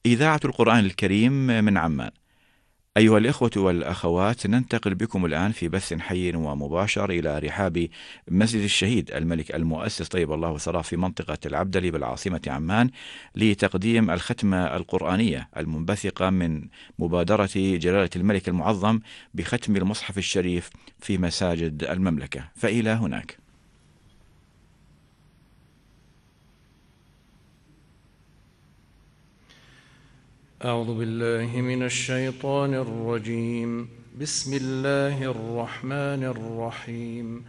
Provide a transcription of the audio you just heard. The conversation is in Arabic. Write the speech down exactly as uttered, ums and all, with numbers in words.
إذاعة القرآن الكريم من عمان. أيها الإخوة والأخوات، ننتقل بكم الآن في بث حي ومباشر إلى رحاب مسجد الشهيد الملك المؤسس طيب الله ثراه في منطقة العبدلي بالعاصمة عمان، لتقديم الختمة القرآنية المنبثقة من مبادرة جلالة الملك المعظم بختم المصحف الشريف في مساجد المملكة. فإلى هناك. أعوذ بالله من الشيطان الرجيم. بسم الله الرحمن الرحيم.